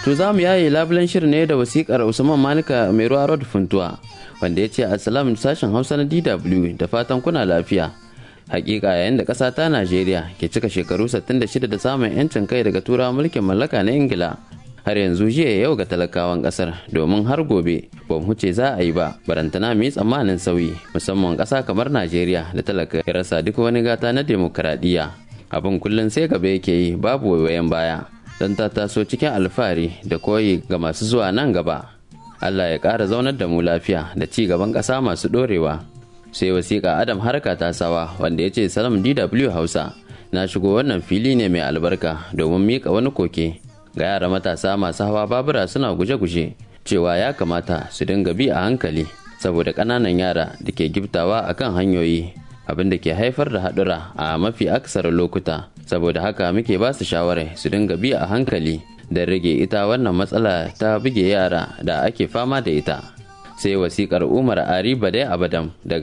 To za mu yaye labulen shirin ne da wasikar Usman Manika mai ruwa Road Funtuwa wanda ya ce assalamu sashen Hausa na DW da fatan kuna lafiya. Hakika yayin da ƙasa ta Najeriya ke cika shekaru 66 da samun 'yancin kai daga turawa mulkin mallaka na Ingila. Har yanzu jiya yau ga talakawan ƙasar domin har gobe ba mu huce za a yi ba barantana mu yi tsammanin sauyi musamman ƙasa kamar Najeriya da talaka ya rasa duk wani gata na demokaradiyya. Abin kullum sai gaba yake yi babu waiwayen baya. Don ta taso cikin alfahari da koyi ga masu zuwa nan gaba. Allah ya ƙara zaunar da mu lafiya da ci gaban ƙasa masu ɗorewa. Sai wasiƙa Adam Harka Tasawa wanda ya ce salam DW Hausa na shigo wannan fili ne mai albarka domin miƙa wani koke ga yara matasa masu hawa babura suna guje-guje cewa ya kamata su dinga bi a hankali saboda ƙananan yara da ke giftawa akan hanyoyi abin da ke haifar da haɗura a mafi aksarin lokuta. Saboda haka muke ba su shawarar su dinga bi a hankali da rage ita wannan matsala ta buge yara da ake fama da ita. Sai wasikar Umar Ari Badai Abadam daga